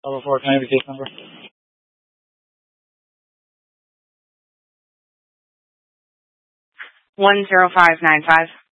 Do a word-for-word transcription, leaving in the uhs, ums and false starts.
Level four, can I have your case number? One zero five nine five.